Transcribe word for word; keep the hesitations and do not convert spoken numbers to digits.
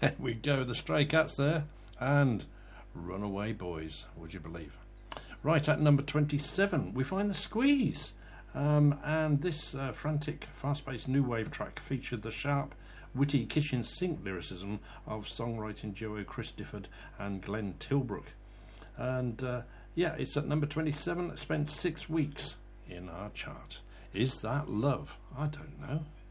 There we go, the Stray Cats there, and Runaway Boys, would you believe? Right, at number twenty-seven, we find The Squeeze. Um, and this uh, frantic, fast-paced new wave track featured the sharp, witty kitchen sink lyricism of songwriting duo Chris Difford and Glenn Tilbrook. And uh, yeah, it's at number twenty-seven. It spent six weeks in our chart. Is that love? I don't know.